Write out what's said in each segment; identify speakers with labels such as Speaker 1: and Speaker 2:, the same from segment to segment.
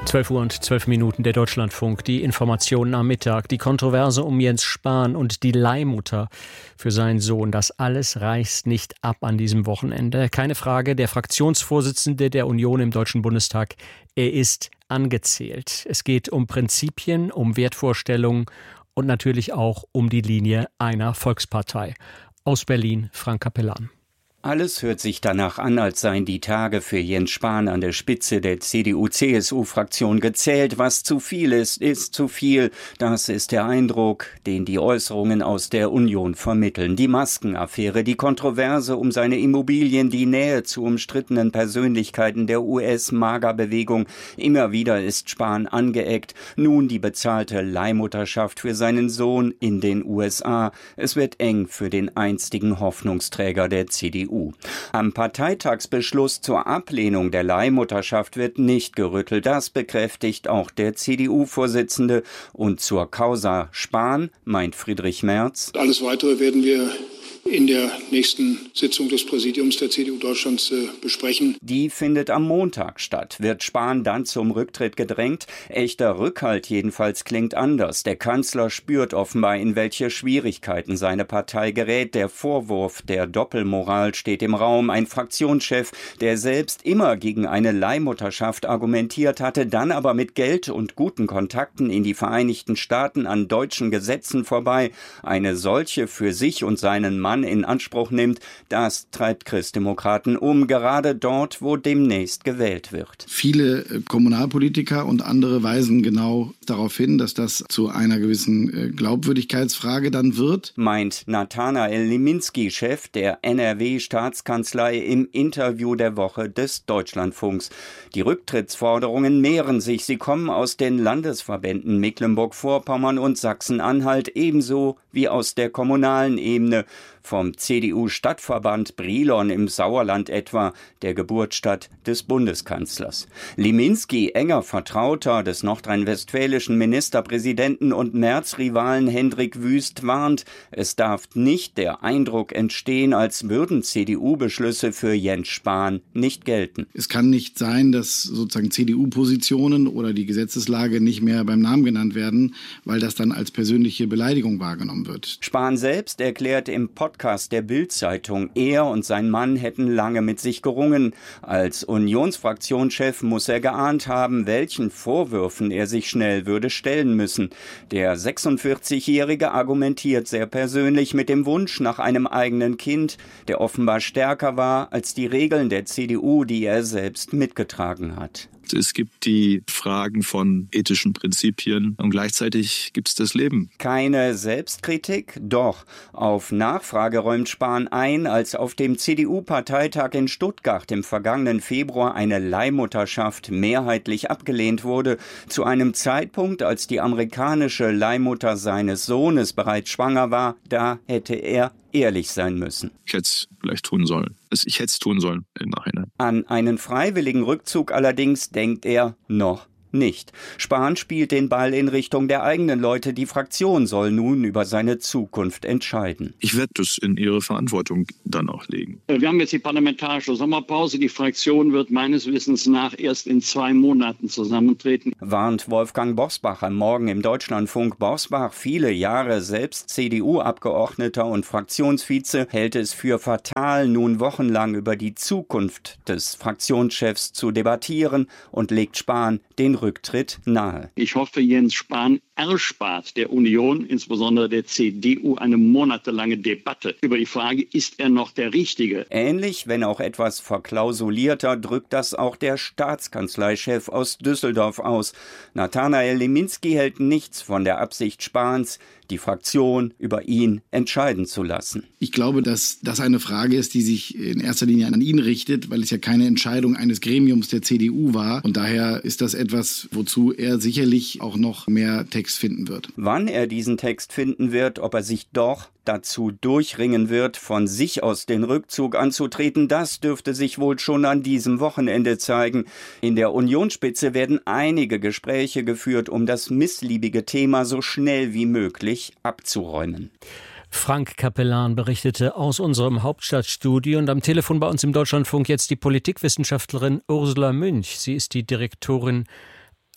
Speaker 1: 12:12 der Deutschlandfunk. Die Informationen am Mittag, die Kontroverse um Jens Spahn und die Leihmutter für seinen Sohn. Das alles reißt nicht ab an diesem Wochenende. Keine Frage, der Fraktionsvorsitzende der Union im Deutschen Bundestag, er ist angezählt. Es geht um Prinzipien, um Wertvorstellungen und natürlich auch um die Linie einer Volkspartei. Aus Berlin, Frank Capellan.
Speaker 2: Alles hört sich danach an, als seien die Tage für Jens Spahn an der Spitze der CDU-CSU-Fraktion gezählt. Was zu viel ist, ist zu viel. Das ist der Eindruck, den die Äußerungen aus der Union vermitteln. Die Maskenaffäre, die Kontroverse um seine Immobilien, die Nähe zu umstrittenen Persönlichkeiten der US-Magerbewegung. Immer wieder ist Spahn angeeckt. Nun die bezahlte Leihmutterschaft für seinen Sohn in den USA. Es wird eng für den einstigen Hoffnungsträger der CDU. Am Parteitagsbeschluss zur Ablehnung der Leihmutterschaft wird nicht gerüttelt. Das bekräftigt auch der CDU-Vorsitzende. Und zur Causa Spahn meint Friedrich Merz:
Speaker 3: Alles Weitere werden wir in der nächsten Sitzung des Präsidiums der CDU Deutschlands besprechen.
Speaker 2: Die findet am Montag statt. Wird Spahn dann zum Rücktritt gedrängt? Echter Rückhalt jedenfalls klingt anders. Der Kanzler spürt offenbar, in welche Schwierigkeiten seine Partei gerät. Der Vorwurf der Doppelmoral steht im Raum. Ein Fraktionschef, der selbst immer gegen eine Leihmutterschaft argumentiert hatte, dann aber mit Geld und guten Kontakten in die Vereinigten Staaten an deutschen Gesetzen vorbei eine solche für sich und seinen Mann in Anspruch nimmt, das treibt Christdemokraten um, gerade dort, wo demnächst gewählt wird.
Speaker 4: Viele Kommunalpolitiker und andere weisen genau darauf hin, dass das zu einer gewissen Glaubwürdigkeitsfrage dann wird.
Speaker 2: Meint Nathanael Liminski, Chef der NRW-Staatskanzlei, im Interview der Woche des Deutschlandfunks. Die Rücktrittsforderungen mehren sich. Sie kommen aus den Landesverbänden Mecklenburg-Vorpommern und Sachsen-Anhalt, ebenso wie aus der kommunalen Ebene. Vom CDU-Stadtverband Brilon im Sauerland etwa, der Geburtsstadt des Bundeskanzlers. Liminski, enger Vertrauter des nordrhein-westfälischen Ministerpräsidenten und Merz-Rivalen Hendrik Wüst, warnt, es darf nicht der Eindruck entstehen, als würden CDU-Beschlüsse für Jens Spahn nicht gelten.
Speaker 4: Es kann nicht sein, dass sozusagen CDU-Positionen oder die Gesetzeslage nicht mehr beim Namen genannt werden, weil das dann als persönliche Beleidigung wahrgenommen wird.
Speaker 2: Spahn selbst erklärt im Podcast der Bild-Zeitung, er und sein Mann hätten lange mit sich gerungen. Als Unionsfraktionschef muss er geahnt haben, welchen Vorwürfen er sich schnell würde stellen müssen. Der 46-Jährige argumentiert sehr persönlich mit dem Wunsch nach einem eigenen Kind, der offenbar stärker war als die Regeln der CDU, die er selbst mitgetragen hat.
Speaker 5: Es gibt die Fragen von ethischen Prinzipien und gleichzeitig gibt es das Leben.
Speaker 2: Keine Selbstkritik? Doch. Auf Nachfrage räumt Spahn ein, als auf dem CDU-Parteitag in Stuttgart im vergangenen Februar eine Leihmutterschaft mehrheitlich abgelehnt wurde, zu einem Zeitpunkt, als die amerikanische Leihmutter seines Sohnes bereits schwanger war, da hätte er ehrlich sein müssen.
Speaker 5: Ich hätte es vielleicht tun sollen. Ich hätte es tun sollen im Nachhinein.
Speaker 2: An einen freiwilligen Rückzug allerdings denkt er noch nicht. Spahn spielt den Ball in Richtung der eigenen Leute. Die Fraktion soll nun über seine Zukunft entscheiden.
Speaker 5: Ich werde das in ihre Verantwortung dann auch legen.
Speaker 6: Wir haben jetzt die parlamentarische Sommerpause. Die Fraktion wird meines Wissens nach erst in 2 Monaten zusammentreten.
Speaker 2: Warnt Wolfgang Bosbach am Morgen im Deutschlandfunk. Bosbach, viele Jahre selbst CDU-Abgeordneter und Fraktionsvize, hält es für fatal, nun wochenlang über die Zukunft des Fraktionschefs zu debattieren und legt Spahn den Rücktritt nahe.
Speaker 6: Ich hoffe, Jens Spahn erspart der Union, insbesondere der CDU, eine monatelange Debatte über die Frage, ist er noch der Richtige?
Speaker 2: Ähnlich, wenn auch etwas verklausulierter, drückt das auch der Staatskanzleichef aus Düsseldorf aus. Nathanael Liminski hält nichts von der Absicht Spahns, die Fraktion über ihn entscheiden zu lassen.
Speaker 4: Ich glaube, dass das eine Frage ist, die sich in erster Linie an ihn richtet, weil es ja keine Entscheidung eines Gremiums der CDU war. Und daher ist das etwas, wozu er sicherlich auch noch mehr Text finden wird.
Speaker 2: Wann er diesen Text finden wird, ob er sich doch dazu durchringen wird, von sich aus den Rückzug anzutreten, das dürfte sich wohl schon an diesem Wochenende zeigen. In der Unionsspitze werden einige Gespräche geführt, um das missliebige Thema so schnell wie möglich abzuräumen.
Speaker 1: Frank Capellan berichtete aus unserem Hauptstadtstudio und am Telefon bei uns im Deutschlandfunk jetzt die Politikwissenschaftlerin Ursula Münch. Sie ist die Direktorin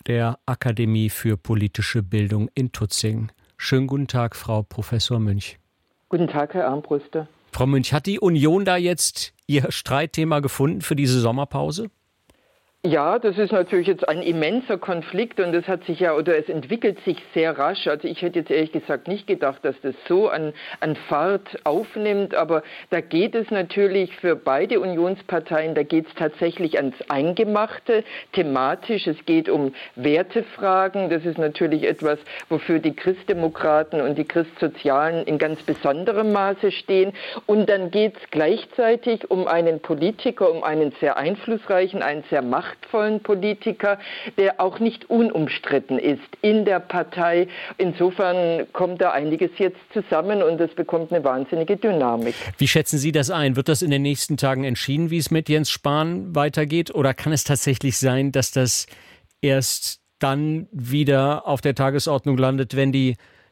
Speaker 1: der Akademie für politische Bildung in Tutzing. Schönen guten Tag, Frau Professor Münch.
Speaker 7: Guten Tag, Herr Armbruster.
Speaker 1: Frau Münch, hat die Union da jetzt ihr Streitthema gefunden für diese Sommerpause?
Speaker 7: Ja, das ist natürlich jetzt ein immenser Konflikt und es entwickelt sich sehr rasch. Also ich hätte jetzt ehrlich gesagt nicht gedacht, dass das so an Fahrt aufnimmt, aber da geht es natürlich für beide Unionsparteien, da geht es tatsächlich ans Eingemachte, thematisch. Es geht um Wertefragen. Das ist natürlich etwas, wofür die Christdemokraten und die Christsozialen in ganz besonderem Maße stehen. Und dann geht es gleichzeitig um einen Politiker, um einen sehr einflussreichen, einen sehr machtvollen Politiker, der auch nicht unumstritten ist in der Partei. Insofern kommt da einiges jetzt zusammen und es bekommt eine wahnsinnige Dynamik.
Speaker 1: Wie schätzen Sie das ein? Wird das in den nächsten Tagen entschieden, wie es mit Jens Spahn weitergeht? Oder kann es tatsächlich sein, dass das erst dann wieder auf der Tagesordnung landet, wenn die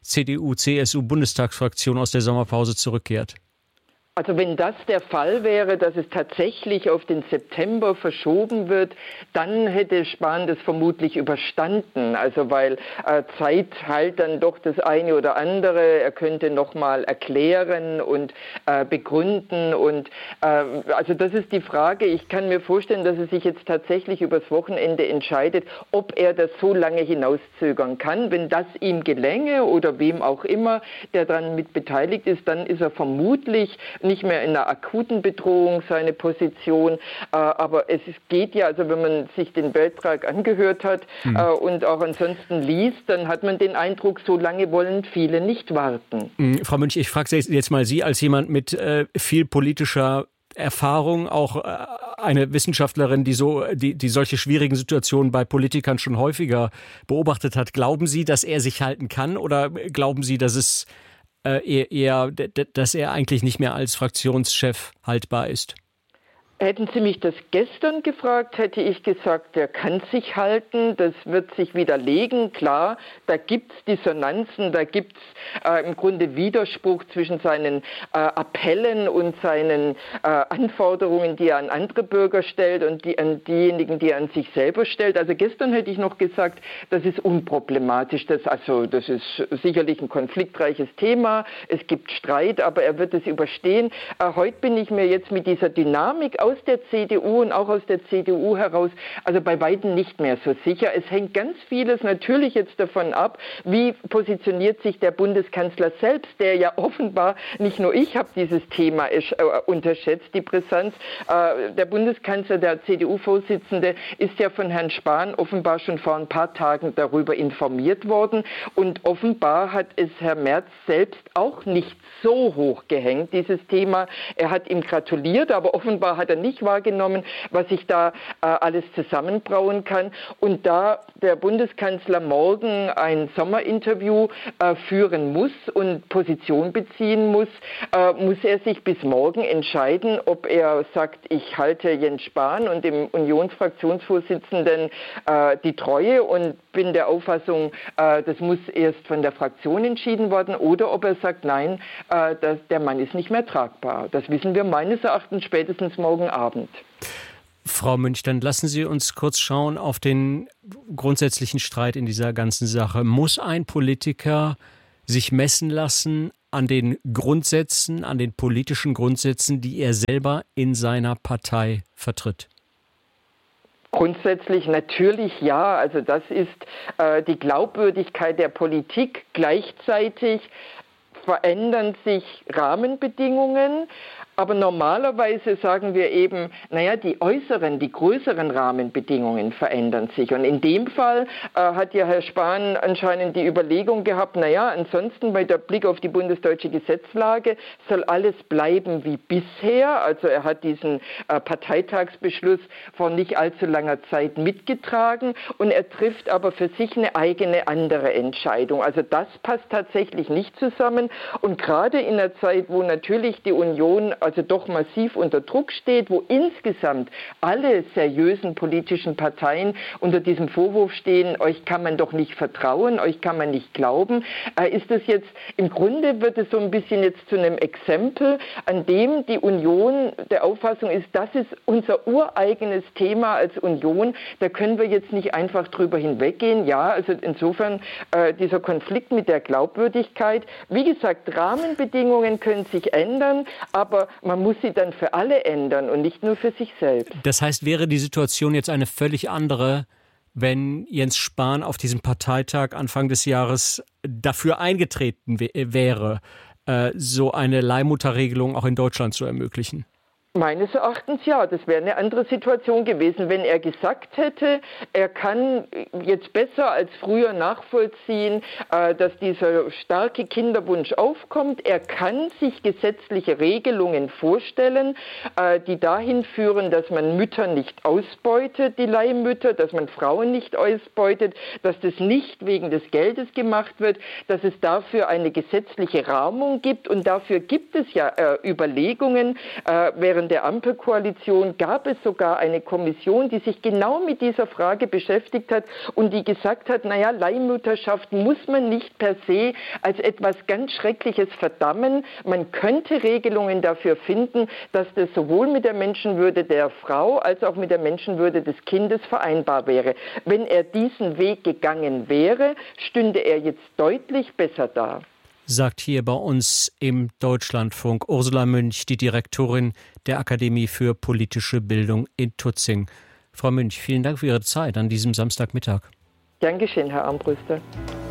Speaker 1: CDU-CSU-Bundestagsfraktion aus der Sommerpause zurückkehrt?
Speaker 7: Also wenn das der Fall wäre, dass es tatsächlich auf den September verschoben wird, dann hätte Spahn das vermutlich überstanden. Also weil Zeit heilt dann doch das eine oder andere. Er könnte nochmal erklären und begründen. Und also das ist die Frage. Ich kann mir vorstellen, dass er sich jetzt tatsächlich übers Wochenende entscheidet, ob er das so lange hinauszögern kann. Wenn das ihm gelänge oder wem auch immer, der daran mit beteiligt ist, dann ist er vermutlich nicht mehr in einer akuten Bedrohung seine Position, aber es geht ja, also wenn man sich den Beitrag angehört hat und auch ansonsten liest, dann hat man den Eindruck, so lange wollen viele nicht warten.
Speaker 1: Frau Münch, ich frage Sie jetzt mal, Sie als jemand mit viel politischer Erfahrung, auch eine Wissenschaftlerin, die solche schwierigen Situationen bei Politikern schon häufiger beobachtet hat. Glauben Sie, dass er sich halten kann oder glauben Sie, dass er eigentlich nicht mehr als Fraktionschef haltbar ist?
Speaker 7: Hätten Sie mich das gestern gefragt, hätte ich gesagt, der kann sich halten, das wird sich widerlegen. Klar, da gibt es Dissonanzen, da gibt es im Grunde Widerspruch zwischen seinen Appellen und seinen Anforderungen, die er an andere Bürger stellt und diejenigen, die er an sich selber stellt. Also gestern hätte ich noch gesagt, das ist unproblematisch. Das ist sicherlich ein konfliktreiches Thema, es gibt Streit, aber er wird es überstehen. Heute bin ich mir jetzt mit dieser Dynamik aus der CDU und auch aus der CDU heraus, also bei weitem nicht mehr so sicher. Es hängt ganz vieles natürlich jetzt davon ab, wie positioniert sich der Bundeskanzler selbst, der ja offenbar, nicht nur ich habe dieses Thema unterschätzt, die Brisanz. Der Bundeskanzler, der CDU-Vorsitzende, ist ja von Herrn Spahn offenbar schon vor ein paar Tagen darüber informiert worden und offenbar hat es Herr Merz selbst auch nicht so hoch gehängt, dieses Thema. Er hat ihm gratuliert, aber offenbar hat er nicht wahrgenommen, was sich da alles zusammenbrauen kann. Und da der Bundeskanzler morgen ein Sommerinterview führen muss und Position beziehen muss, muss er sich bis morgen entscheiden, ob er sagt, ich halte Jens Spahn und dem Unionsfraktionsvorsitzenden die Treue und bin der Auffassung, das muss erst von der Fraktion entschieden werden, oder ob er sagt, nein, der Mann ist nicht mehr tragbar. Das wissen wir meines Erachtens spätestens morgen Abend.
Speaker 1: Frau Münch, dann lassen Sie uns kurz schauen auf den grundsätzlichen Streit in dieser ganzen Sache. Muss ein Politiker sich messen lassen an den Grundsätzen, an den politischen Grundsätzen, die er selber in seiner Partei vertritt?
Speaker 7: Grundsätzlich natürlich ja. Also das ist die Glaubwürdigkeit der Politik. Gleichzeitig verändern sich Rahmenbedingungen. Aber normalerweise sagen wir eben, die größeren Rahmenbedingungen verändern sich. Und in dem Fall hat ja Herr Spahn anscheinend die Überlegung gehabt, ansonsten bei der Blick auf die bundesdeutsche Gesetzlage soll alles bleiben wie bisher. Also er hat diesen Parteitagsbeschluss vor nicht allzu langer Zeit mitgetragen und er trifft aber für sich eine eigene andere Entscheidung. Also das passt tatsächlich nicht zusammen. Und gerade in einer Zeit, wo natürlich die Union also doch massiv unter Druck steht, wo insgesamt alle seriösen politischen Parteien unter diesem Vorwurf stehen, euch kann man doch nicht vertrauen, euch kann man nicht glauben, ist das jetzt, im Grunde wird es so ein bisschen jetzt zu einem Exempel, an dem die Union der Auffassung ist, das ist unser ureigenes Thema als Union, da können wir jetzt nicht einfach drüber hinweggehen. Ja, also insofern dieser Konflikt mit der Glaubwürdigkeit. Wie gesagt, Rahmenbedingungen können sich ändern, aber man muss sie dann für alle ändern und nicht nur für sich selbst.
Speaker 1: Das heißt, wäre die Situation jetzt eine völlig andere, wenn Jens Spahn auf diesem Parteitag Anfang des Jahres dafür eingetreten wäre, so eine Leihmutterregelung auch in Deutschland zu ermöglichen?
Speaker 7: Meines Erachtens ja, das wäre eine andere Situation gewesen, wenn er gesagt hätte, er kann jetzt besser als früher nachvollziehen, dass dieser starke Kinderwunsch aufkommt. Er kann sich gesetzliche Regelungen vorstellen, die dahin führen, dass man Mütter nicht ausbeutet, die Leihmütter, dass man Frauen nicht ausbeutet, dass das nicht wegen des Geldes gemacht wird, dass es dafür eine gesetzliche Rahmung gibt und dafür gibt es ja Überlegungen, während der Ampelkoalition gab es sogar eine Kommission, die sich genau mit dieser Frage beschäftigt hat und die gesagt hat, naja, Leihmutterschaft muss man nicht per se als etwas ganz Schreckliches verdammen. Man könnte Regelungen dafür finden, dass das sowohl mit der Menschenwürde der Frau als auch mit der Menschenwürde des Kindes vereinbar wäre. Wenn er diesen Weg gegangen wäre, stünde er jetzt deutlich besser da.
Speaker 1: Sagt hier bei uns im Deutschlandfunk Ursula Münch, die Direktorin der Akademie für politische Bildung in Tutzing. Frau Münch, vielen Dank für Ihre Zeit an diesem Samstagmittag.
Speaker 7: Gern geschehen, Herr Armbruster.